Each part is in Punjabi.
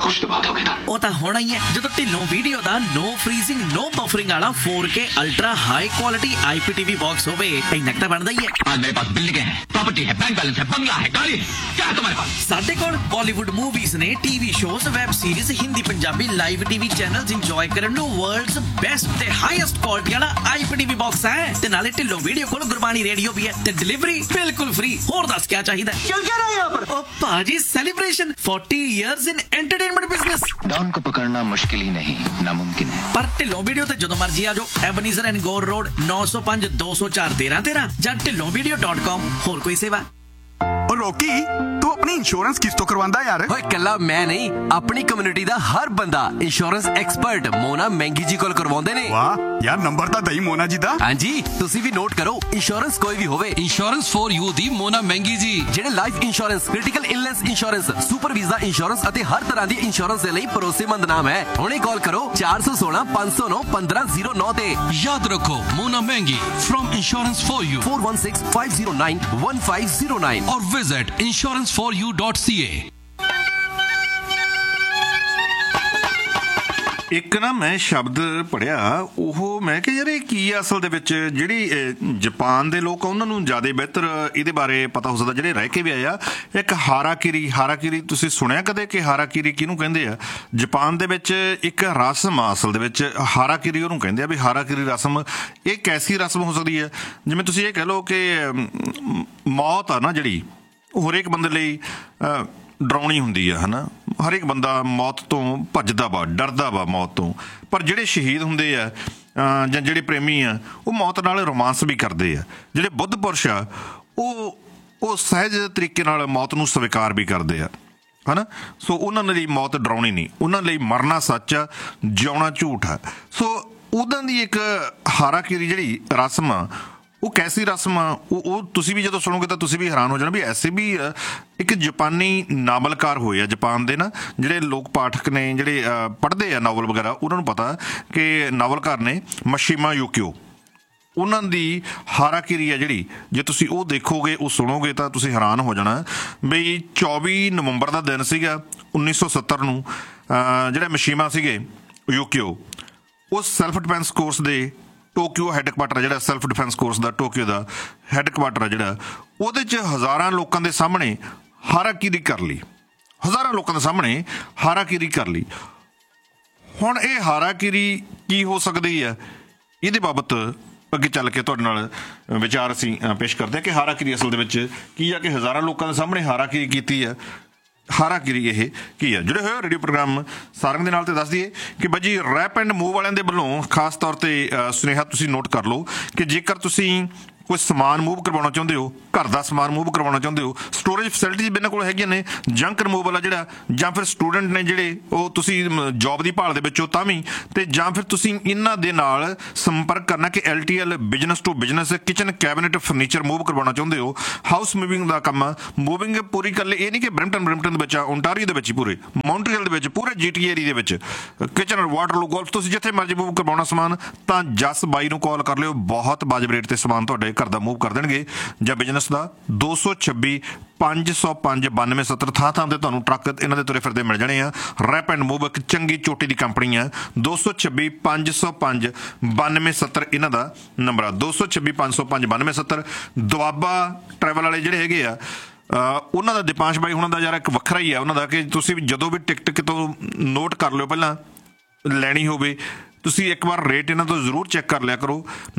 खुश तो बात हो गई था। ਉਹ ਤਾਂ ਹੋਣਾ ਹੀ ਹੈ ਜਦੋਂ ਢਿੱਲੋਂ ਵੀਡੀਓ ਦਾ ਨੋ ਫਰੀਜ਼ਿੰਗ ਨੋ ਬਫਰਿੰਗ ਵਾਲਾ 4K ultra high quality IPTV box ਹੋਵੇ ਇੰਨਾ ਤਾਂ ਬਣਦਾ ਹੀ ਹੈ। आज मेरे पास बिल्डिंग है, प्रॉपर्टी है, बैंक बैलेंस है, बंगला है, गाड़ी है, क्या है तुम्हारे पास? ਸਾਡੇ ਕੋਲ ਬਾਲੀਵੁੱਡ ਮੂਵੀਜ਼ ਨੇ, TV shows, web series, Hindi Punjabi live TV channels enjoy ਕਰਨ ਨੂੰ ਵਰਲਡਸ ਬੈਸਟ ਤੇ ਹਾਈਐਸਟ ਕੁਆਲਿਟੀ ਵਾਲਾ IPTV ਬਾਕਸ ਹੈ ਤੇ ਨਾਲੇ ਢਿੱਲੋਂ ਵੀਡੀਓ ਕੋਲ ਗੁਰਬਾਣੀ ਰੇਡੀਓ ਵੀ ਹੈ ਤੇ ਡਿਲੀਵਰੀ ਬਿਲਕੁਲ ਫ੍ਰੀ। ਹੋਰ ਦੱਸ ਕਿਆ ਚਾਹੀਦਾ? चल क्या रहा है यहाँ पर? ओ पाजी celebration 40 years in entertainment business। Don को पकड़ना मुश्किल ही नहीं, नामुमकिन है। पर ढिल्लों वीडियो ते जदों मर्जी आ जाओ। एबनीज़र एंड गौर रोड 905 204 1313 ਜਾਂ ढिल्लोंवीडियो.com। ਹੋਰ ਕੋਈ ਸੇਵਾ? और रॉकी तू अपनी इंश्योरेंस किस तो करवांदा यार? ਓਏ ਕੱਲਾ ਮੈਂ ਨਹੀਂ, ਆਪਣੀ ਕਮਿਊਨਿਟੀ ਦਾ ਹਰ ਬੰਦਾ ਇੰਸ਼ੋਰੈਂਸ ਐਕਸਪਰਟ ਮੋਨਾ ਮਹਿੰਗੀ ਜੀ ਕੋਲ ਕਰਵਾਉਂਦੇ ਨੇ। वाह यार नंबर ਤਾਂ ਦਈ ਮੋਨਾ ਜੀ ਦਾ। ਹਾਂਜੀ ਤੁਸੀਂ ਵੀ ਨੋਟ ਕਰੋ, ਇੰਸ਼ੋਰੈਂਸ ਕੋਈ ਵੀ ਹੋਵੇ, ਇੰਸ਼ੋਰੈਂਸ ਫॉर ਯੂ ਦੀ ਮੋਨਾ ਮਹਿੰਗੀ ਜੀ, ਜਿਹੜੇ life insurance, critical illness insurance, super visa insurance ਅਤੇ ਹਰ ਤਰ੍ਹਾਂ ਦੀ ਇੰਸ਼ੋਰੈਂਸ ਦੇ ਲਈ ਭਰੋਸੇਮੰਦ ਨਾਮ ਹੈ। ਹੁਣੇ ਕਾਲ ਕਰੋ 416 509 1509 ਤੇ। ਯਾਦ ਰੱਖੋ ਮੋਨਾ ਮਹਿੰਗੀ from insurance for you 416 509 1509 or visit insuranceforyou.ca। ਇੱਕ ਨਾ ਮੈਂ ਸ਼ਬਦ ਪੜਿਆ, ਉਹ ਮੈਂ ਕਿਹਾ ਯਾਰ ਇਹ ਕੀ ਆ ਅਸਲ ਦੇ ਵਿੱਚ। ਜਿਹੜੀ ਜਾਪਾਨ ਦੇ ਲੋਕ ਆ ਉਹਨਾਂ ਨੂੰ ਜ਼ਿਆਦਾ ਬਿਹਤਰ ਇਹਦੇ ਬਾਰੇ ਪਤਾ ਹੋ ਸਕਦਾ, ਜਿਹੜੇ ਰਹਿ ਕੇ ਵੀ ਆਏ ਆ। ਇੱਕ ਹਾਰਾਕਿਰੀ ਤੁਸੀਂ ਸੁਣਿਆ ਕਦੇ ਕਿ ਹਾਰਾਕਿਰੀ ਕਿਹਨੂੰ ਕਹਿੰਦੇ ਆ? ਜਾਪਾਨ ਦੇ ਵਿੱਚ ਇੱਕ ਰਸਮ ਆ ਅਸਲ ਦੇ ਵਿੱਚ, ਹਾਰਾਕਿਰੀ ਉਹਨੂੰ ਕਹਿੰਦੇ ਆ। ਵੀ ਹਾਰਾਕਿਰੀ ਰਸਮ ਇਹ ਕੈਸੀ ਰਸਮ ਹੋ ਸਕਦੀ ਹੈ? ਜਿਵੇਂ ਤੁਸੀਂ ਇਹ ਕਹਿ ਲਓ ਕਿ ਮੌਤ ਆ ਨਾ ਜਿਹੜੀ, ਉਹ ਹਰੇਕ ਬੰਦੇ ਲਈ ਡਰਾਉਣੀ ਹੁੰਦੀ ਆ, ਹੈ ਨਾ। ਹਰੇਕ ਬੰਦਾ ਮੌਤ ਤੋਂ ਭੱਜਦਾ ਵਾ, ਡਰਦਾ ਵਾ ਮੌਤ ਤੋਂ। ਪਰ ਜਿਹੜੇ ਸ਼ਹੀਦ ਹੁੰਦੇ ਆ ਜਾਂ ਜਿਹੜੇ ਪ੍ਰੇਮੀ ਆ, ਉਹ ਮੌਤ ਨਾਲ ਰੋਮਾਂਸ ਵੀ ਕਰਦੇ ਆ। ਜਿਹੜੇ ਬੁੱਧ ਪੁਰਸ਼ ਆ ਉਹ ਸਹਿਜ ਤਰੀਕੇ ਨਾਲ ਮੌਤ ਨੂੰ ਸਵੀਕਾਰ ਵੀ ਕਰਦੇ ਆ, ਹੈ ਨਾ। ਸੋ ਉਹਨਾਂ ਲਈ ਮੌਤ ਡਰਾਉਣੀ ਨਹੀਂ, ਉਹਨਾਂ ਲਈ ਮਰਨਾ ਸੱਚ ਆ, ਜਿਉਣਾ ਝੂਠ ਆ। ਸੋ ਉਹਨਾਂ ਦੀ ਇੱਕ ਹਾਰਾਕਿਰੀ ਜਿਹੜੀ ਰਸਮ ਆ, ਉਹ ਕੈਸੀ ਰਸਮ ਆ, ਉਹ ਤੁਸੀਂ ਵੀ ਜਦੋਂ ਸੁਣੋਗੇ ਤਾਂ ਤੁਸੀਂ ਵੀ ਹੈਰਾਨ ਹੋ ਜਾਣਾ। ਵੀ ਐਸੇ ਵੀ ਇੱਕ ਜਾਪਾਨੀ ਨਾਵਲਕਾਰ ਹੋਏ ਆ ਜਾਪਾਨ ਦੇ ਨਾ, ਜਿਹੜੇ ਲੋਕ ਪਾਠਕ ਨੇ, ਜਿਹੜੇ ਪੜ੍ਹਦੇ ਆ ਨਾਵਲ ਵਗੈਰਾ, ਉਹਨਾਂ ਨੂੰ ਪਤਾ ਕਿ ਨਾਵਲਕਾਰ ਨੇ ਮਸ਼ੀਮਾ ਯੂਕੀਓ। ਉਹਨਾਂ ਦੀ ਹਾਰਾਕਿਰੀ ਆ ਜਿਹੜੀ, ਜੇ ਤੁਸੀਂ ਉਹ ਦੇਖੋਗੇ, ਉਹ ਸੁਣੋਗੇ ਤਾਂ ਤੁਸੀਂ ਹੈਰਾਨ ਹੋ ਜਾਣਾ। ਬਈ 24 ਨਵੰਬਰ ਦਾ ਦਿਨ ਸੀਗਾ 1970 ਨੂੰ। ਜਿਹੜੇ ਮਸ਼ੀਮਾ ਸੀਗੇ ਯੂਕੀਓ, ਉਹ ਸੈਲਫ ਡਿਫੈਂਸ ਕੋਰਸ ਦੇ ਟੋਕੀਓ ਹੈੱਡਕੁਆਟਰ, ਜਿਹੜਾ ਸੈਲਫ ਡਿਫੈਂਸ ਕੋਰਸ ਦਾ ਟੋਕੀਓ ਦਾ ਹੈੱਡਕੁਆਟਰ ਆ ਜਿਹੜਾ, ਉਹਦੇ 'ਚ ਹਜ਼ਾਰਾਂ ਲੋਕਾਂ ਦੇ ਸਾਹਮਣੇ ਹਾਰਾਕਿਰੀ ਕਰ ਲਈ। ਹਜ਼ਾਰਾਂ ਲੋਕਾਂ ਦੇ ਸਾਹਮਣੇ ਹਾਰਾਕਿਰੀ ਕਰ ਲਈ। ਹੁਣ ਇਹ ਹਾਰਾਕਿਰੀ ਕੀ ਹੋ ਸਕਦੀ ਹੈ, ਇਹਦੇ ਬਾਬਤ ਅੱਗੇ ਚੱਲ ਕੇ ਤੁਹਾਡੇ ਨਾਲ ਵਿਚਾਰ ਅਸੀਂ ਪੇਸ਼ ਕਰਦੇ ਹਾਂ ਕਿ ਹਾਰਾਕਿਰੀ ਅਸਲ ਦੇ ਵਿੱਚ ਕੀ ਆ, ਕਿ ਹਜ਼ਾਰਾਂ ਲੋਕਾਂ ਦੇ ਸਾਹਮਣੇ ਹਾਰਾਕਿਰੀ ਕੀਤੀ ਆ। ਹਾਰਾਕਿਰੀ ਇਹ ਕੀ ਆ? ਜੁੜੇ ਹੋਏ ਰੇਡੀਓ ਪ੍ਰੋਗਰਾਮ ਸਾਰੰਗ ਦੇ ਨਾਲ। ਤੇ ਦੱਸ ਦਈਏ ਕਿ ਬਾਈ ਜੀ ਰੈਪ ਐਂਡ ਮੂਵ ਵਾਲਿਆਂ ਦੇ ਵੱਲੋਂ ਖਾਸ ਤੌਰ ਤੇ ਸੁਨੇਹਾ ਤੁਸੀਂ ਨੋਟ ਕਰ ਲਓ ਕਿ ਜੇਕਰ ਤੁਸੀਂ ਕੋਈ ਸਮਾਨ ਮੂਵ ਕਰਵਾਉਣਾ ਚਾਹੁੰਦੇ ਹੋ, ਘਰ ਦਾ ਸਮਾਨ ਮੂਵ ਕਰਵਾਉਣਾ ਚਾਹੁੰਦੇ ਹੋ, ਸਟੋਰੇਜ ਫੈਸਿਲਿਟੀਜ਼ ਇਹਨਾਂ ਕੋਲ ਹੈਗੀਆਂ ਨੇ, ਜੰਕ ਰਿਮੂਵਲ ਆ ਜਿਹੜਾ, ਜਾਂ ਫਿਰ ਸਟੂਡੈਂਟ ਨੇ ਜਿਹੜੇ, ਉਹ ਤੁਸੀਂ ਜੋਬ ਦੀ ਭਾਲ ਦੇ ਵਿੱਚ ਹੋ ਤਾਂ ਵੀ, ਤੇ ਜਾਂ ਫਿਰ ਤੁਸੀਂ ਇਹਨਾਂ ਦੇ ਨਾਲ ਸੰਪਰਕ ਕਰਨਾ ਕਿ LTL business to business kitchen cabinet furniture move ਕਰਵਾਉਣਾ ਚਾਹੁੰਦੇ ਹੋ। ਹਾਊਸ ਮੂਵਿੰਗ ਦਾ ਕੰਮ ਆ। ਮੂਵਿੰਗ ਪੂਰੀ ਕਰ ਲਈ, ਇਹ ਨਹੀਂ ਕਿ ਬ੍ਰੈਂਪਟਨ ਦੇ ਵਿੱਚ ਆ, ਓਨਟਾਰੀਓ ਦੇ ਵਿੱਚ ਹੀ, ਪੂਰੇ ਮੌਂਟਰੀਅਲ ਦੇ ਵਿੱਚ, ਪੂਰੇ GTA ਏਰੀਆ ਦੇ ਵਿੱਚ, ਕਿਚਨ, ਵਾਟਰਲੂ, ਗੋਲਫ, ਤੁਸੀਂ ਜਿੱਥੇ ਮਰਜ਼ੀ ਮੂਵ ਕਰਵਾਉਣਾ ਸਮਾਨ ਤਾਂ ਜਸ ਬਾਈ ਨੂੰ ਕਾਲ ਕਰ ਲਿਓ। ਬਹੁਤ ਵਾਜਬ ਰੇਟ ਤੇ ਸਮਾਨ ਤੁਹਾਡੇ ਘਰ ਦਾ ਮੂਵ ਕਰ ਦੇਣਗੇ। ਜਾਂ ਬਿਜ਼ਨਸ ਦਾ 226 505 9270, ਥਾਂ ਤੇ ਤੁਹਾਨੂੰ ਟਰੱਕ ਇਹਨਾਂ ਦੇ ਤੁਰੇ ਫਿਰਦੇ ਮਿਲ ਜਾਣੇ ਆ। ਰੈਪ ਐਂਡ ਮੂਵ ਇੱਕ ਚੰਗੀ ਚੋਟੀ ਦੀ ਕੰਪਨੀ ਆ। 226 505 9270 ਇਹਨਾਂ ਦਾ ਨੰਬਰ ਆ। 226 505 9270। ਦੁਆਬਾ ਟਰੈਵਲ ਵਾਲੇ ਜਿਹੜੇ ਹੈਗੇ ਆ, ਉਹਨਾਂ ਦਾ ਦੀਪਾਂਸ਼ ਬਾਈ ਉਹਨਾਂ ਦਾ ਯਾਰ ਇੱਕ ਵੱਖਰਾ ਹੀ ਆ ਉਹਨਾਂ ਦਾ, ਕਿ ਤੁਸੀਂ ਜਦੋਂ ਵੀ ਟਿਕਟ ਕਿਤੋਂ ਨੋਟ ਕਰ ਲਿਓ, ਪਹਿਲਾਂ ਲੈਣੀ ਹੋਵੇ ਤੁਸੀਂ ਇੱਕ ਵਾਰ ਰੇਟ ਇਹਨਾਂ ਤੋਂ ਜ਼ਰੂਰ ਚੈੱਕ ਕਰ ਲਿਆ ਕਰੋ।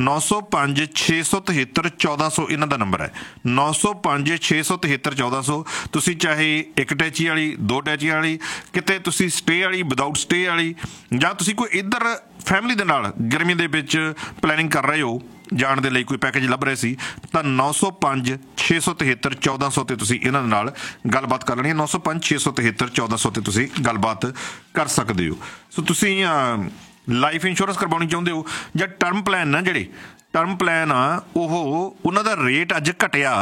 905 673 1400 ਇਹਨਾਂ ਦਾ ਨੰਬਰ ਹੈ। 905 673 1400। ਤੁਸੀਂ ਚਾਹੇ ਇੱਕ ਟੈਚੀ ਵਾਲੀ, ਦੋ ਟੈਚੀ ਵਾਲੀ, ਕਿਤੇ ਤੁਸੀਂ ਸਟੇ ਵਾਲੀ, ਵਿਦਾਊਟ ਸਟੇ ਵਾਲੀ, ਜਾਂ ਤੁਸੀਂ ਕੋਈ ਇੱਧਰ ਫੈਮਿਲੀ ਦੇ ਨਾਲ ਗਰਮੀ ਦੇ ਵਿੱਚ ਪਲੈਨਿੰਗ ਕਰ ਰਹੇ ਹੋ, ਜਾਣ ਦੇ ਲਈ ਕੋਈ ਪੈਕੇਜ ਲੱਭ ਰਹੇ ਸੀ, ਤਾਂ 905 673 1400 ਤੇ ਤੁਸੀਂ ਇਹਨਾਂ ਦੇ ਨਾਲ ਗੱਲਬਾਤ ਕਰ ਲੈਣੀ ਹੈ। 905 673 1400 ਤੇ ਤੁਸੀਂ ਗੱਲਬਾਤ ਕਰ ਸਕਦੇ ਹੋ। ਸੋ ਤੁਸੀਂ ਲਾਈਫ ਇੰਸ਼ੋਰੈਂਸ ਕਰਵਾਉਣੀ ਚਾਹੁੰਦੇ ਹੋ ਜਾਂ ਟਰਮ ਪਲਾਨ ਨਾ, ਜਿਹੜੇ ਟਰਮ ਪਲਾਨ ਆ ਉਹਨਾਂ ਦਾ ਰੇਟ ਅੱਜ ਘਟਿਆ।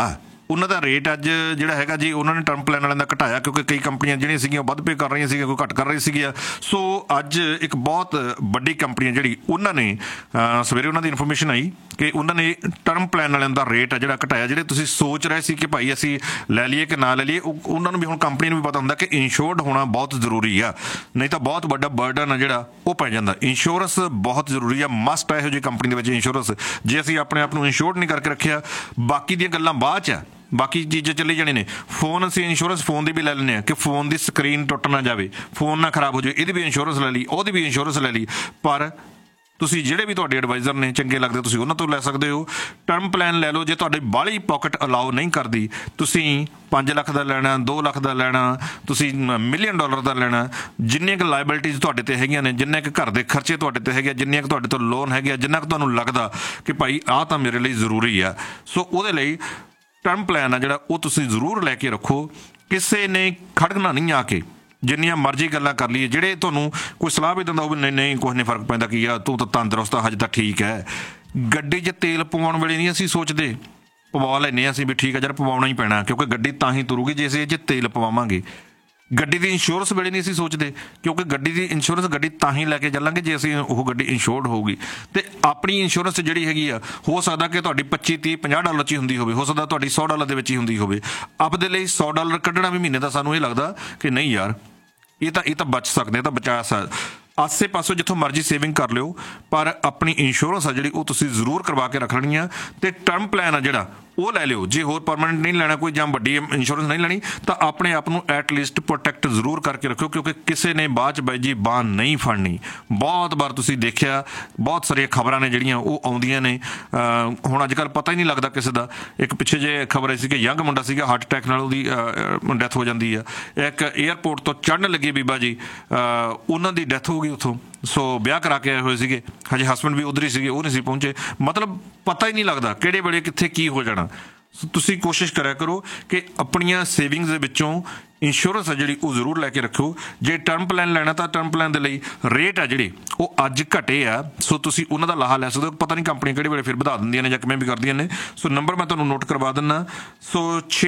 ਉਹਨਾਂ ਦਾ ਰੇਟ ਅੱਜ ਜਿਹੜਾ ਹੈਗਾ ਜੀ ਉਹਨਾਂ ਨੇ ਟਰਮ ਪਲਾਨ ਵਾਲਿਆਂ ਦਾ ਘਟਾਇਆ ਕਿਉਂਕਿ ਕਈ ਕੰਪਨੀਆਂ ਜਿਹੜੀਆਂ ਸੀਗੀਆਂ ਵੱਧ ਪੇ ਕਰ ਰਹੀਆਂ ਸੀਗੀਆਂ, ਕੋਈ ਘੱਟ ਕਰ ਰਹੀ ਸੀਗੀਆਂ। ਸੋ ਅੱਜ ਇੱਕ ਬਹੁਤ ਵੱਡੀ ਕੰਪਨੀ ਜਿਹੜੀ ਉਹਨਾਂ ਨੇ ਸਵੇਰੇ ਉਹਨਾਂ ਦੀ ਇਨਫੋਰਮੇਸ਼ਨ ਆਈ ਕਿ ਉਹਨਾਂ ਨੇ ਟਰਮ ਪਲਾਨ ਵਾਲਿਆਂ ਦਾ ਰੇਟ ਆ ਜਿਹੜਾ ਘਟਾਇਆ। ਜਿਹੜੇ ਤੁਸੀਂ ਸੋਚ ਰਹੇ ਸੀ ਕਿ ਭਾਈ ਅਸੀਂ ਲੈ ਲਈਏ ਕਿ ਨਾ ਲੈ ਲਈਏ, ਉਹਨਾਂ ਨੂੰ ਵੀ ਹੁਣ ਕੰਪਨੀ ਨੂੰ ਵੀ ਪਤਾ ਹੁੰਦਾ ਕਿ ਇੰਸ਼ੋਰਡ ਹੋਣਾ ਬਹੁਤ ਜ਼ਰੂਰੀ ਆ, ਨਹੀਂ ਤਾਂ ਬਹੁਤ ਵੱਡਾ ਬਰਡਨ ਆ ਜਿਹੜਾ ਉਹ ਪੈ ਜਾਂਦਾ। ਇੰਸ਼ੋਰੈਂਸ ਬਹੁਤ ਜ਼ਰੂਰੀ ਆ, ਮਸਟ ਆ ਇਹੋ ਜਿਹੀ ਕੰਪਨੀ ਦੇ ਵਿੱਚ ਇੰਸ਼ੋਰੈਂਸ। ਜੇ ਅਸੀਂ ਆਪਣੇ ਆਪ ਨੂੰ ਇੰਸ਼ੋਰਡ ਨਹੀਂ ਕਰਕੇ ਰੱਖਿਆ, ਬਾਕੀ ਦੀਆਂ ਗੱਲਾਂ ਬਾਅਦ 'ਚ ਆ, ਬਾਕੀ ਚੀਜ਼ਾਂ ਚੱਲੀ ਜਾਣੇ ਨੇ। ਫੋਨ ਅਸੀਂ ਇੰਸ਼ੋਰੈਂਸ ਫੋਨ ਦੀ ਵੀ ਲੈ ਲੈਂਦੇ ਹਾਂ ਕਿ ਫੋਨ ਦੀ ਸਕਰੀਨ ਟੁੱਟ ਨਾ ਜਾਵੇ, ਫੋਨ ਨਾ ਖਰਾਬ ਹੋ ਜਾਵੇ, ਇਹਦੀ ਵੀ ਇੰਸ਼ੋਰੈਂਸ ਲੈ ਲਈ, ਉਹਦੀ ਵੀ ਇੰਸ਼ੋਰੈਂਸ ਲੈ ਲਈ। ਪਰ ਤੁਸੀਂ ਜਿਹੜੇ ਵੀ ਤੁਹਾਡੇ ਐਡਵਾਈਜ਼ਰ ਨੇ ਚੰਗੇ ਲੱਗਦੇ ਤੁਸੀਂ ਉਹਨਾਂ ਤੋਂ ਲੈ ਸਕਦੇ ਹੋ। ਟਰਮ ਪਲਾਨ ਲੈ ਲਓ ਜੇ ਤੁਹਾਡੀ ਬਾਹਲੀ ਪਾਕਟ ਅਲਾਓ ਨਹੀਂ ਕਰਦੀ। ਤੁਸੀਂ 5 ਲੱਖ ਦਾ ਲੈਣਾ, 2 ਲੱਖ ਦਾ ਲੈਣਾ, ਤੁਸੀਂ $1 ਮਿਲੀਅਨ ਦਾ ਲੈਣਾ, ਜਿੰਨੀਆਂ ਕੁ ਲਾਇਬਿਲਿਟੀਜ਼ ਤੁਹਾਡੇ ਤੇ ਹੈਗੀਆਂ ਨੇ, ਜਿੰਨੇ ਕੁ ਘਰ ਦੇ ਖਰਚੇ ਤੁਹਾਡੇ ਤੇ ਹੈਗੇ, ਜਿੰਨੀਆਂ ਕੁ ਤੁਹਾਡੇ ਤੋਂ ਲੋਨ ਹੈਗੇ ਆ, ਜਿੰਨਾ ਕੁ ਤੁਹਾਨੂੰ ਲੱਗਦਾ ਕਿ ਭਾਈ ਆਹ ਤਾਂ ਮੇਰੇ ਲਈ ਜ਼ਰੂਰੀ ਆ, ਸੋ ਉਹਦੇ ਲਈ ਟਰਮ ਪਲਾਨ ਆ ਜਿਹੜਾ ਉਹ ਤੁਸੀਂ ਜ਼ਰੂਰ ਲੈ ਕੇ ਰੱਖੋ। ਕਿਸੇ ਨੇ ਖੜਕਣਾ ਨਹੀਂ ਆ ਕੇ, ਜਿੰਨੀਆਂ ਮਰਜ਼ੀ ਗੱਲਾਂ ਕਰ ਲਈਏ। ਜਿਹੜੇ ਤੁਹਾਨੂੰ ਕੋਈ ਸਲਾਹ ਵੀ ਦਿੰਦਾ ਹੋਵੇ ਨਹੀਂ ਕੁਛ ਨਹੀਂ ਫਰਕ ਪੈਂਦਾ, ਕੀ ਆ ਤੂੰ ਤਾਂ ਤੰਦਰੁਸਤ ਆ, ਹਜੇ ਤਾਂ ਠੀਕ ਹੈ। ਗੱਡੀ 'ਚ ਤੇਲ ਪਵਾਉਣ ਵੇਲੇ ਨਹੀਂ ਅਸੀਂ ਸੋਚਦੇ, ਪਵਾ ਲੈਂਦੇ ਹਾਂ ਅਸੀਂ ਵੀ ਠੀਕ ਆ ਯਾਰ ਪਵਾਉਣਾ ਹੀ ਪੈਣਾ, ਕਿਉਂਕਿ ਗੱਡੀ ਤਾਂ ਹੀ ਤੁਰੂਗੀ ਜੇ ਅਸੀਂ ਇਹ 'ਚ ਤੇਲ ਪਵਾਵਾਂਗੇ। ਗੱਡੀ ਦੀ ਇੰਸ਼ੋਰੈਂਸ ਵੇਲੇ ਨਹੀਂ ਅਸੀਂ ਸੋਚਦੇ, ਕਿਉਂਕਿ ਗੱਡੀ ਦੀ ਇੰਸ਼ੋਰੈਂਸ ਗੱਡੀ ਤਾਂ ਹੀ ਲੈ ਕੇ ਚੱਲਾਂਗੇ ਜੇ ਅਸੀਂ ਉਹ ਗੱਡੀ ਇੰਸ਼ੋਰਡ ਹੋਊਗੀ। ਤੇ ਆਪਣੀ ਇੰਸ਼ੋਰੈਂਸ ਜਿਹੜੀ ਹੈਗੀ ਆ, ਹੋ ਸਕਦਾ ਕਿ ਤੁਹਾਡੀ $25, $30, $50 'ਚ ਹੀ ਹੁੰਦੀ ਹੋਵੇ, ਹੋ ਸਕਦਾ ਤੁਹਾਡੀ $100 ਦੇ ਵਿੱਚ ਹੀ ਹੁੰਦੀ ਹੋਵੇ। ਆਪਦੇ ਲਈ $100 ਕੱਢਣਾ ਵੀ ਮਹੀਨੇ ਦਾ ਸਾਨੂੰ ਇਹ ਲੱਗਦਾ ਕਿ ਨਹੀਂ ਯਾਰ ਇਹ ਤਾਂ ਬਚ ਸਕਦੇ, ਇਹ ਤਾਂ ਬਚਾ ਸਕਦੇ। ਆਸੇ ਪਾਸੋਂ ਜਿੱਥੋਂ ਮਰਜ਼ੀ ਸੇਵਿੰਗ ਕਰ ਲਿਓ, ਪਰ ਆਪਣੀ ਇੰਸ਼ੋਰੈਂਸ ਆ ਜਿਹੜੀ ਉਹ ਤੁਸੀਂ ਜ਼ਰੂਰ ਕਰਵਾ ਕੇ ਰੱਖਣੀ ਆ। ਤੇ ਟਰਮ ਪਲਾਨ ਆ ਜਿਹੜਾ ਉਹ ਲੈ ਲਿਓ। ਜੇ ਹੋਰ ਪਰਮਾਨੈਂਟ ਨਹੀਂ ਲੈਣਾ ਕੋਈ ਜਾਂ ਵੱਡੀ ਇੰਸ਼ੋਰੈਂਸ ਨਹੀਂ ਲੈਣੀ, ਤਾਂ ਆਪਣੇ ਆਪ ਨੂੰ ਐਟਲੀਸਟ ਪ੍ਰੋਟੈਕਟ ਜ਼ਰੂਰ ਕਰਕੇ ਰੱਖਿਓ, ਕਿਉਂਕਿ ਕਿਸੇ ਨੇ ਬਾਅਦ 'ਚ ਬਾਈ ਜੀ ਬਾਂਹ ਨਹੀਂ ਫੜਨੀ। ਬਹੁਤ ਵਾਰ ਤੁਸੀਂ ਦੇਖਿਆ, ਬਹੁਤ ਸਾਰੀਆਂ ਖਬਰਾਂ ਨੇ ਜਿਹੜੀਆਂ ਉਹ ਆਉਂਦੀਆਂ ਨੇ। ਹੁਣ ਅੱਜ ਕੱਲ੍ਹ ਪਤਾ ਹੀ ਨਹੀਂ ਲੱਗਦਾ ਕਿਸੇ ਦਾ। ਇੱਕ ਪਿੱਛੇ ਜੇ ਖਬਰ ਆਈ ਸੀ ਕਿ ਯੰਗ ਮੁੰਡਾ ਸੀਗਾ, ਹਾਰਟ ਅਟੈਕ ਨਾਲ ਉਹਦੀ ਡੈਥ ਹੋ ਜਾਂਦੀ ਆ। ਇੱਕ ਏਅਰਪੋਰਟ ਤੋਂ ਚੜ੍ਹਨ ਲੱਗੇ ਬੀਬਾ ਜੀ, ਉਹਨਾਂ ਦੀ ਡੈਥ ਹੋ ਗਈ ਉੱਥੋਂ। ਸੋ ਵਿਆਹ ਕਰਾ ਕੇ ਆਏ ਹੋਏ ਸੀਗੇ, ਹਜੇ ਹਸਬੈਂਡ ਵੀ ਉੱਧਰ ਹੀ ਸੀਗੇ, ਉਹ ਨਹੀਂ ਸੀ ਪਹੁੰਚੇ। ਮਤਲਬ ਪਤਾ ਹੀ ਨਹੀਂ ਲੱਗਦਾ ਕਿਹੜੇ ਵੇਲੇ ਕਿੱਥੇ ਕੀ ਹੋ ਜਾਣਾ। ਸੋ ਤੁਸੀਂ ਕੋਸ਼ਿਸ਼ ਕਰਿਆ ਕਰੋ ਕਿ ਆਪਣੀਆਂ ਸੇਵਿੰਗਸ ਦੇ ਵਿੱਚੋਂ ਇੰਸ਼ੋਰੈਂਸ ਆ ਜਿਹੜੀ ਉਹ ਜ਼ਰੂਰ ਲੈ ਕੇ ਰੱਖੋ। ਜੇ ਟਰਮ ਪਲਾਨ ਲੈਣਾ ਤਾਂ ਟਰਮ ਪਲਾਨ ਦੇ ਲਈ ਰੇਟ ਆ ਜਿਹੜੇ ਉਹ ਅੱਜ ਘਟੇ ਆ, ਸੋ ਤੁਸੀਂ ਉਹਨਾਂ ਦਾ ਲਾਹਾ ਲੈ ਸਕਦੇ ਹੋ। ਪਤਾ ਨਹੀਂ ਕੰਪਨੀ ਕਿਹੜੇ ਵੇਲੇ ਫਿਰ ਵਧਾ ਦਿੰਦੀਆਂ ਨੇ ਜਾਂ ਕਿਵੇਂ ਵੀ ਕਰਦੀਆਂ ਨੇ। ਸੋ ਨੰਬਰ ਮੈਂ ਤੁਹਾਨੂੰ ਨੋਟ ਕਰਵਾ ਦਿੰਦਾ। ਸੋ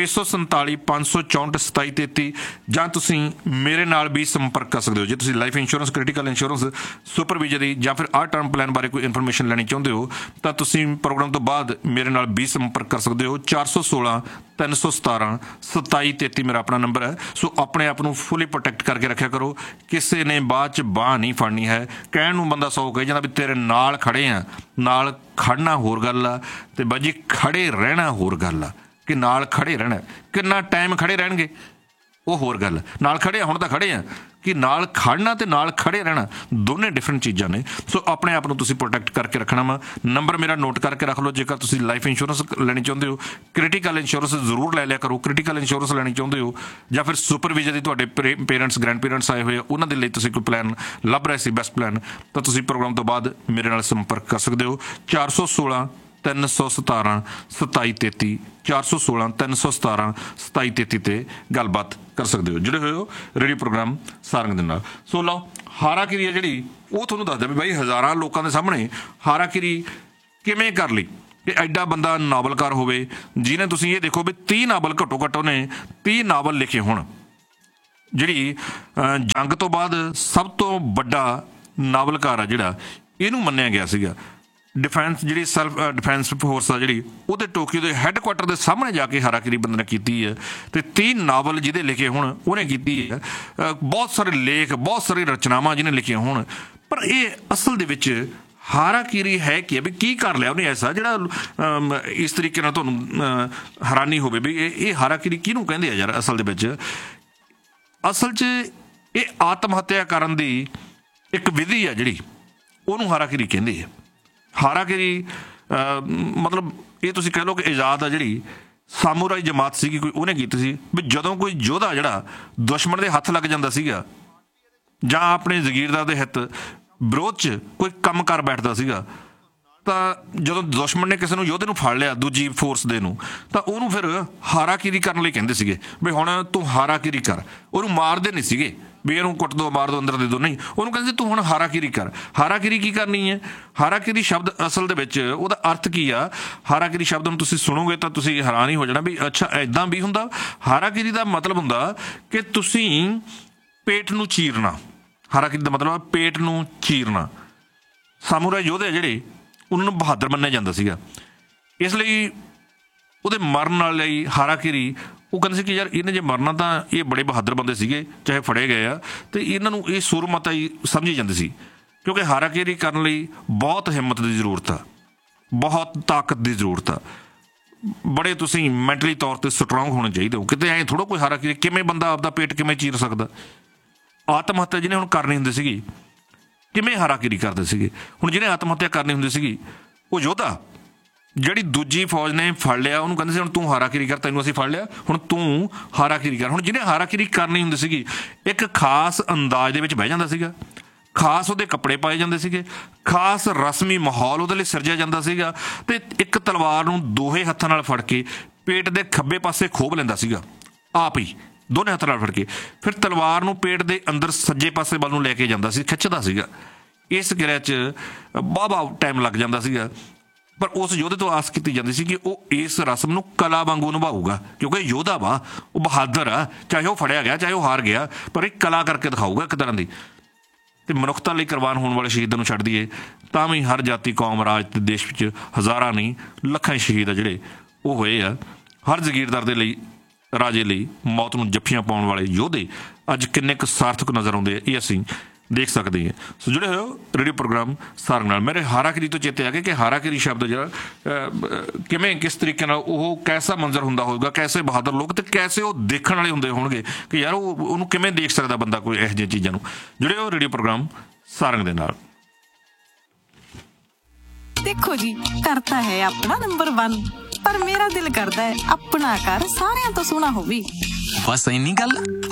647 564 2733 ਜਾਂ ਤੁਸੀਂ ਮੇਰੇ ਨਾਲ ਵੀ ਸੰਪਰਕ ਕਰ ਸਕਦੇ ਹੋ। ਜੇ ਤੁਸੀਂ life insurance, critical insurance, super ਵਿਜਰੀ ਜਾਂ ਫਿਰ ਆਹ ਟਰਮ ਪਲਾਨ ਬਾਰੇ ਕੋਈ ਇਨਫੋਰਮੇਸ਼ਨ ਲੈਣੀ ਚਾਹੁੰਦੇ ਹੋ ਤਾਂ ਤੁਸੀਂ ਪ੍ਰੋਗਰਾਮ ਤੋਂ ਬਾਅਦ ਮੇਰੇ ਨਾਲ ਵੀ ਸੰਪਰਕ ਕਰ ਸਕਦੇ ਹੋ। 416 317 2733 ਮੇਰਾ ਆਪਣਾ ਨੰਬਰ ਹੈ। ਸੋ ਆਪਣੇ ਆਪ ਨੂੰ ਫੁੱਲੀ ਪ੍ਰੋਟੈਕਟ ਕਰਕੇ ਰੱਖਿਆ ਕਰੋ। ਕਿਸੇ ਨੇ ਬਾਅਦ 'ਚ ਬਾਂਹ ਨਹੀਂ ਫੜਨੀ ਹੈ। ਕਹਿਣ ਨੂੰ ਬੰਦਾ 100 ਕਹੀ ਜਾਂਦਾ ਵੀ ਤੇਰੇ ਨਾਲ ਖੜੇ ਆ, ਨਾਲ ਖੜਨਾ ਹੋਰ ਗੱਲ ਆ ਤੇ ਬਾਜੀ ਖੜੇ ਰਹਿਣਾ ਹੋਰ ਗੱਲ ਆ। ਕਿ ਨਾਲ ਖੜੇ ਰਹਿਣਾ, ਕਿੰਨਾ ਟਾਈਮ ਖੜੇ ਰਹਿਣਗੇ ਉਹ ਹੋਰ ਗੱਲ। ਨਾਲ ਖੜੇ ਆ, ਹੁਣ ਤਾਂ ਖੜੇ ਆ, ਕਿ ਨਾਲ ਖੜਨਾ ਤੇ ਨਾਲ ਖੜੇ ਰਹਿਣਾ ਦੋਨੇ ਡਿਫਰੈਂਟ ਚੀਜ਼ਾਂ ਨੇ। ਸੋ ਆਪਣੇ ਆਪ ਨੂੰ ਤੁਸੀਂ ਪ੍ਰੋਟੈਕਟ ਕਰਕੇ ਰੱਖਣਾ ਵਾ। ਨੰਬਰ ਮੇਰਾ ਨੋਟ ਕਰਕੇ ਰੱਖ ਲਓ। ਜੇਕਰ ਤੁਸੀਂ ਲਾਈਫ ਇੰਸ਼ੋਰੈਂਸ ਲੈਣੀ ਚਾਹੁੰਦੇ ਹੋ, ਕ੍ਰਿਟੀਕਲ ਇੰਸ਼ੋਰੈਂਸ ਜ਼ਰੂਰ ਲੈ ਲਿਆ ਕਰੋ। ਕ੍ਰਿਟੀਕਲ ਇੰਸ਼ੋਰੈਂਸ ਲੈਣੀ ਚਾਹੁੰਦੇ ਹੋ ਜਾਂ ਫਿਰ ਸੁਪਰ ਵਿਜਨ ਦੀ ਤੁਹਾਡੇ ਪੇਰੈਂਟਸ, ਗ੍ਰੈਂਡ ਪੇਰੈਂਟਸ ਆਏ ਹੋਏ ਆ, ਉਹਨਾਂ ਦੇ ਲਈ ਤੁਸੀਂ ਕੋਈ ਪਲਾਨ ਲੱਭ ਰਹੇ ਸੀ ਬੈਸਟ ਪਲਾਨ, ਤਾਂ ਤੁਸੀਂ ਪ੍ਰੋਗਰਾਮ ਤੋਂ ਬਾਅਦ ਮੇਰੇ ਨਾਲ ਸੰਪਰਕ ਕਰ ਸਕਦੇ ਹੋ। 416 317 2733 416 317 2733 ਤੇ ਗੱਲਬਾਤ ਕਰ ਸਕਦੇ ਹੋ। ਜਿਹੜੇ ਹੋਏ ਹੋ ਰੇਡੀਓ ਪ੍ਰੋਗਰਾਮ ਸਾਰੰਗ ਦੇ ਨਾਲ। ਸੋ ਲਓ, ਹਾਰਾਕਿਰੀ ਹੈ ਜਿਹੜੀ ਉਹ ਤੁਹਾਨੂੰ ਦੱਸਦਾ ਵੀ ਬਾਈ ਹਜ਼ਾਰਾਂ ਲੋਕਾਂ ਦੇ ਸਾਹਮਣੇ ਹਾਰਾਕਿਰੀ ਕਿਵੇਂ ਕਰ ਲਈ। ਕਿ ਐਡਾ ਬੰਦਾ ਨਾਵਲਕਾਰ ਹੋਵੇ ਜਿਹਨੇ, ਤੁਸੀਂ ਇਹ ਦੇਖੋ ਵੀ 30 ਨਾਵਲ ਘੱਟੋ ਘੱਟ ਉਹਨੇ 30 ਨਾਵਲ ਲਿਖੇ ਹੋਣ। ਜਿਹੜੀ ਜੰਗ ਤੋਂ ਬਾਅਦ ਸਭ ਤੋਂ ਵੱਡਾ ਨਾਵਲਕਾਰ ਆ ਜਿਹੜਾ, ਇਹਨੂੰ ਮੰਨਿਆ ਗਿਆ ਸੀਗਾ। ਡਿਫੈਂਸ ਜਿਹੜੀ ਸੈਲਫ ਡਿਫੈਂਸ ਫੋਰਸ ਆ ਜਿਹੜੀ, ਉਹਦੇ ਟੋਕੀਓ ਦੇ ਹੈੱਡਕੁਆਟਰ ਦੇ ਸਾਹਮਣੇ ਜਾ ਕੇ ਹਾਰਾਕਿਰੀ ਬੰਦੇ ਨੇ ਕੀਤੀ ਹੈ। ਤੇ 30 ਨਾਵਲ ਜਿਹਦੇ ਲਿਖੇ ਹੋਣ ਉਹਨੇ ਕੀਤੀ ਹੈ। ਬਹੁਤ ਸਾਰੇ ਲੇਖ, ਬਹੁਤ ਸਾਰੀ ਰਚਨਾਵਾਂ ਜਿਹਨੇ ਲਿਖੀਆਂ ਹੋਣ। ਪਰ ਇਹ ਅਸਲ ਦੇ ਵਿੱਚ ਹਾਰਾਕਿਰੀ ਹੈ ਕਿ ਵੀ ਕੀ ਕਰ ਲਿਆ ਉਹਨੇ ਐਸਾ ਜਿਹੜਾ ਇਸ ਤਰੀਕੇ ਨਾਲ ਤੁਹਾਨੂੰ ਹੈਰਾਨੀ ਹੋਵੇ ਵੀ ਇਹ ਹਾਰਾਕਿਰੀ ਕਿਹਨੂੰ ਕਹਿੰਦੇ ਆ ਯਾਰ। ਅਸਲ ਦੇ ਵਿੱਚ ਅਸਲ 'ਚ ਇਹ ਆਤਮ ਹੱਤਿਆ ਕਰਨ ਦੀ ਇੱਕ ਵਿਧੀ ਆ ਜਿਹੜੀ, ਉਹਨੂੰ ਹਾਰਾਕਿਰੀ ਕਹਿੰਦੇ ਆ। ਹਾਰਾਕਿਰੀ ਮਤਲਬ ਇਹ ਤੁਸੀਂ ਕਹਿ ਲਓ ਕਿ ਇਜਾਦ ਆ ਜਿਹੜੀ ਸਾਮੂਰਾਈ ਜਮਾਤ ਸੀਗੀ ਕੋਈ, ਉਹਨੇ ਕੀਤੀ ਸੀ ਵੀ ਜਦੋਂ ਕੋਈ ਯੋਧਾ ਜਿਹੜਾ ਦੁਸ਼ਮਣ ਦੇ ਹੱਥ ਲੱਗ ਜਾਂਦਾ ਸੀਗਾ ਜਾਂ ਆਪਣੇ ਜ਼ਗੀਰਦਾਰ ਦੇ ਹਿੱਤ ਵਿਰੋਧ 'ਚ ਕੋਈ ਕੰਮ ਕਰ ਬੈਠਦਾ ਸੀਗਾ, ਤਾਂ ਜਦੋਂ ਦੁਸ਼ਮਣ ਨੇ ਕਿਸੇ ਨੂੰ ਯੋਧੇ ਨੂੰ ਫੜ ਲਿਆ, ਦੂਜੀ ਫੋਰਸ ਦੇ ਨੂੰ, ਤਾਂ ਉਹਨੂੰ ਫਿਰ ਹਾਰਾਕਿਰੀ ਕਰਨ ਲਈ ਕਹਿੰਦੇ ਸੀਗੇ ਵੀ ਹੁਣ ਤੂੰ ਹਾਰਾਕਿਰੀ ਕਰ। ਉਹਨੂੰ ਮਾਰਦੇ ਨਹੀਂ ਸੀਗੇ ਵੀ ਇਹਨੂੰ ਕੁੱਟ ਦੋ, ਮਾਰ ਦੋ, ਅੰਦਰ ਦੇ ਦੋ। ਨਹੀਂ, ਉਹਨੂੰ ਕਹਿੰਦੇ ਸੀ ਤੂੰ ਹੁਣ ਹਾਰਾਕਿਰੀ ਕਰ। ਹਾਰਾਕਿਰੀ ਕੀ ਕਰਨੀ ਹੈ? ਹਾਰਾਕਿਰੀ ਸ਼ਬਦ ਅਸਲ ਦੇ ਵਿੱਚ ਉਹਦਾ ਅਰਥ ਕੀ ਆ? ਹਾਰਾਕਿਰੀ ਸ਼ਬਦ ਨੂੰ ਤੁਸੀਂ ਸੁਣੋਗੇ ਤਾਂ ਤੁਸੀਂ ਹੈਰਾਨ ਹੀ ਹੋ ਜਾਣਾ ਵੀ ਅੱਛਾ ਇੱਦਾਂ ਵੀ ਹੁੰਦਾ। ਹਾਰਾਕਿਰੀ ਦਾ ਮਤਲਬ ਹੁੰਦਾ ਕਿ ਤੁਸੀਂ ਪੇਟ ਨੂੰ ਚੀਰਨਾ। ਹਾਰਾਕਿਰੀ ਦਾ ਮਤਲਬ ਪੇਟ ਨੂੰ ਚੀਰਨਾ। ਸਾਮੂਰਾਈ ਯੋਧੇ ਜਿਹੜੇ ਉਹਨਾਂ ਨੂੰ ਬਹਾਦਰ ਮੰਨਿਆ ਜਾਂਦਾ ਸੀਗਾ, ਇਸ ਲਈ ਉਹਦੇ ਮਰਨ ਨਾਲ ਲਈ ਹਾਰਾਕਿਰੀ ਉਹ ਕਹਿੰਦੇ ਸੀ ਕਿ ਯਾਰ ਇਹਨੇ ਜੇ ਮਰਨਾ ਤਾਂ ਇਹ ਬੜੇ ਬਹਾਦਰ ਬੰਦੇ ਸੀਗੇ, ਚਾਹੇ ਫੜੇ ਗਏ ਆ, ਅਤੇ ਇਹਨਾਂ ਨੂੰ ਇਹ ਸੂਰਮਤਾ ਹੀ ਸਮਝੀ ਜਾਂਦੀ ਸੀ, ਕਿਉਂਕਿ ਹਾਰਾਕਿਰੀ ਕਰਨ ਲਈ ਬਹੁਤ ਹਿੰਮਤ ਦੀ ਜ਼ਰੂਰਤ ਆ, ਬਹੁਤ ਤਾਕਤ ਦੀ ਜ਼ਰੂਰਤ ਆ, ਬੜੇ ਤੁਸੀਂ ਮੈਂਟਲੀ ਤੌਰ 'ਤੇ ਸਟਰੋਂਗ ਹੋਣੇ ਚਾਹੀਦੇ ਹੋ। ਕਿਤੇ ਐਂ ਥੋੜ੍ਹਾ ਕੋਈ ਹਾਰਾਕਿਰੀ, ਕਿਵੇਂ ਬੰਦਾ ਆਪਦਾ ਪੇਟ ਕਿਵੇਂ ਚੀਰ ਸਕਦਾ? ਆਤਮ ਹੱਤਿਆ ਜਿਹਨੇ ਹੁਣ ਕਰਨੀ ਹੁੰਦੀ ਸੀਗੀ, ਕਿਵੇਂ ਹਾਰਾਕਿਰੀ ਕਰਦੇ ਸੀਗੇ? ਹੁਣ ਜਿਹਨੇ ਆਤਮ ਹੱਤਿਆ ਕਰਨੀ ਹੁੰਦੀ ਸੀਗੀ ਉਹ ਯੋਧਾ, ਜਿਹੜੀ ਦੂਜੀ ਫੌਜ ਨੇ ਫੜ ਲਿਆ ਉਹਨੂੰ ਕਹਿੰਦੇ ਸੀ ਹੁਣ ਤੂੰ ਹਾਰਾਕਿਰੀ ਕਰ, ਤੈਨੂੰ ਅਸੀਂ ਫੜ ਲਿਆ, ਹੁਣ ਤੂੰ ਹਾਰਾਕਿਰੀ ਕਰ। ਹੁਣ ਜਿਹਨੇ ਹਾਰਾਕਿਰੀ ਕਰਨੀ ਹੁੰਦੀ ਸੀਗੀ ਇੱਕ ਖਾਸ ਅੰਦਾਜ਼ ਦੇ ਵਿੱਚ ਬਹਿ ਜਾਂਦਾ ਸੀਗਾ, ਖਾਸ ਉਹਦੇ ਕੱਪੜੇ ਪਾਏ ਜਾਂਦੇ ਸੀਗੇ, ਖਾਸ ਰਸਮੀ ਮਾਹੌਲ ਉਹਦੇ ਲਈ ਸਿਰਜਿਆ ਜਾਂਦਾ ਸੀਗਾ, ਅਤੇ ਇੱਕ ਤਲਵਾਰ ਨੂੰ ਦੋਹੇ ਹੱਥਾਂ ਨਾਲ ਫੜ ਕੇ ਪੇਟ ਦੇ ਖੱਬੇ ਪਾਸੇ ਖੋਭ ਲੈਂਦਾ ਸੀਗਾ, ਆਪ ਹੀ ਦੋਨੇ ਹੱਥਾਂ ਨਾਲ ਫੜ ਕੇ, ਫਿਰ ਤਲਵਾਰ ਨੂੰ ਪੇਟ ਦੇ ਅੰਦਰ ਸੱਜੇ ਪਾਸੇ ਵੱਲ ਨੂੰ ਲੈ ਕੇ ਜਾਂਦਾ ਸੀ, ਖਿੱਚਦਾ ਸੀਗਾ। ਇਸ ਕਿਰਿਆ 'ਚ ਵਾਹਵਾ ਟਾਈਮ ਲੱਗ ਜਾਂਦਾ ਸੀਗਾ, ਪਰ ਉਸ ਯੋਧੇ ਤੋਂ ਆਸ ਕੀਤੀ ਜਾਂਦੀ ਸੀ ਕਿ ਉਹ ਇਸ ਰਸਮ ਨੂੰ ਕਲਾ ਵਾਂਗੂ ਨਿਭਾਊਗਾ, ਕਿਉਂਕਿ ਯੋਧਾ ਵਾ, ਉਹ ਬਹਾਦਰ ਆ, ਚਾਹੇ ਉਹ ਫੜਿਆ ਗਿਆ, ਚਾਹੇ ਉਹ ਹਾਰ ਗਿਆ, ਪਰ ਇਹ ਕਲਾ ਕਰਕੇ ਦਿਖਾਊਗਾ ਇੱਕ ਤਰ੍ਹਾਂ ਦੀ। ਅਤੇ ਮਨੁੱਖਤਾ ਲਈ ਕੁਰਬਾਨ ਹੋਣ ਵਾਲੇ ਸ਼ਹੀਦਾਂ ਨੂੰ ਛੱਡ ਦਈਏ ਤਾਂ ਵੀ ਹਰ ਜਾਤੀ, ਕੌਮ, ਰਾਜ ਅਤੇ ਦੇਸ਼ ਵਿੱਚ ਹਜ਼ਾਰਾਂ ਨਹੀਂ ਲੱਖਾਂ ਹੀ ਸ਼ਹੀਦ ਆ ਜਿਹੜੇ ਉਹ ਹੋਏ ਆ। ਹਰ ਜ਼ਗੀਰਦਾਰ ਦੇ ਲਈ, ਰਾਜੇ ਲਈ ਮੌਤ ਨੂੰ ਜੱਫੀਆਂ ਪਾਉਣ ਵਾਲੇ ਯੋਧੇ ਅੱਜ ਕਿੰਨੇ ਕੁ ਸਾਰਥਕ ਨਜ਼ਰ ਆਉਂਦੇ ਆ, ਇਹ ਅਸੀਂ ਦੇਖ ਸਕਦੇ ਹਾਂ। ਸੋ ਜੁੜੇ ਹੋਇਓ ਰੇਡੀਓ ਪ੍ਰੋਗਰਾਮ ਸਾਰੰਗ ਨਾਲ। ਮੇਰੇ ਹਾਰਾਕਿਰੀ ਤੋਂ ਚੇਤੇ ਆ ਗਿਆ ਕਿ ਹਾਰਾਕਿਰੀ ਸ਼ਬਦ ਜਿਹੜਾ ਕਿਵੇਂ, ਕਿਸ ਤਰੀਕੇ ਨਾਲ ਉਹ ਕੈਸਾ ਮੰਜ਼ਰ ਹੁੰਦਾ ਹੋਵੇਗਾ, ਕੈਸੇ ਬਹਾਦਰ ਲੋਕ ਅਤੇ ਕੈਸੇ ਉਹ ਦੇਖਣ ਵਾਲੇ ਹੁੰਦੇ ਹੋਣਗੇ ਕਿ ਯਾਰ ਉਹਨੂੰ ਕਿਵੇਂ ਦੇਖ ਸਕਦਾ ਬੰਦਾ ਕੋਈ ਇਹੋ ਜਿਹੀਆਂ ਚੀਜ਼ਾਂ ਨੂੰ। ਜੁੜੇ ਹੋ ਰੇਡੀਓ ਪ੍ਰੋਗਰਾਮ ਸਾਰੰਗ ਦੇ ਨਾਲ। ਦੇਖੋ ਜੀ, ਕਰਤਾ ਹੈ ਆਪਣਾ ਨੰਬਰ 1, ਪਰ ਮੇਰਾ ਦਿਲ ਕਰਦਾ ਹੈ ਆਪਣਾ ਘਰ ਸਾਰਿਆਂ ਤੋਂ ਸੋਹਣਾ ਹੋਵੇ। ਬਸ ਇੰਨੀ ਗੱਲ।